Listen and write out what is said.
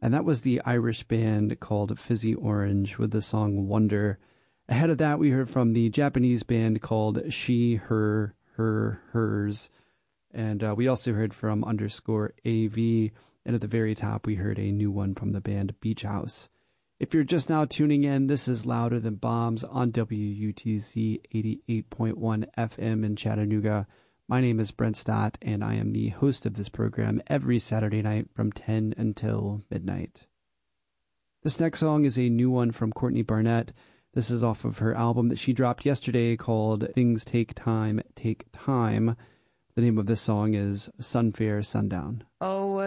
And that was the Irish band called Fizzy Orange with the song Wonder. Ahead of that, we heard from the Japanese band called She, Her, Hers. And we also heard from _AV. And at the very top, we heard a new one from the band Beach House. If you're just now tuning in, this is Louder Than Bombs on WUTZ 88.1 FM in Chattanooga. My name is Brent Stott, and I am the host of this program every Saturday night from 10 until midnight. This next song is a new one from Courtney Barnett. This is off of her album that she dropped yesterday called Things Take Time, Take Time. The name of this song is Sunfair Sundown. Oh,